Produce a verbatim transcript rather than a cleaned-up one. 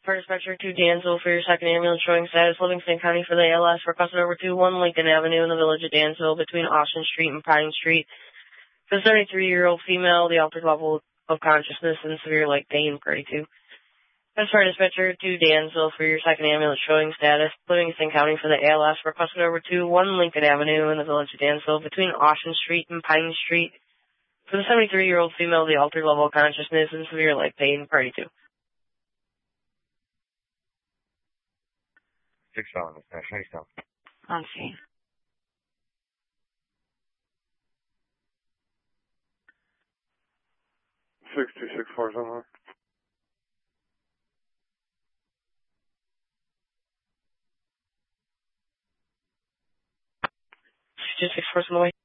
For dispatcher to Dansville for your second ambulance showing status, Livingston County for the A L S, requested over to one Lincoln Avenue in the village of Dansville between Austin Street and Pine Street. For the seventy-three-year-old female, the altered level of consciousness and severe leg pain, priority two. As for dispatcher to Dansville for your second ambulance showing status, Livingston County for the A L S, requested over to one Lincoln Avenue in the village of Dansville between Austin Street and Pine Street. For the seventy-three-year-old female, the altered level of consciousness and severe leg pain, priority two. Six dollars, nice down. Okay. Six two six four seven. Six two six four seven.